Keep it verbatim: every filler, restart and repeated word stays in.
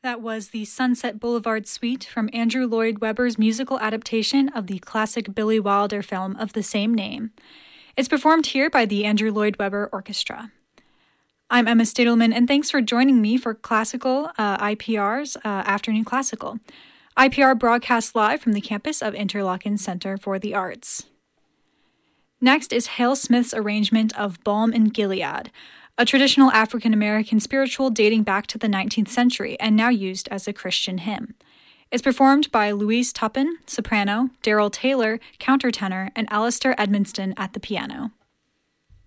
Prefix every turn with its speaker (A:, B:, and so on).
A: That was the Sunset Boulevard Suite from Andrew Lloyd Webber's musical adaptation of the classic Billy Wilder film of the same name. It's performed here by the Andrew Lloyd Webber Orchestra. I'm Emma Stadelman, and thanks for joining me for Classical uh, I P R's uh, Afternoon Classical. I P R broadcasts live from the campus of Interlochen Center for the Arts. Next is Hale Smith's arrangement of Balm in Gilead, a traditional African-American spiritual dating back to the nineteenth century and now used as a Christian hymn. It's performed by Louise Tuppen, soprano, Daryl Taylor, countertenor, and Alistair Edmonston at the piano.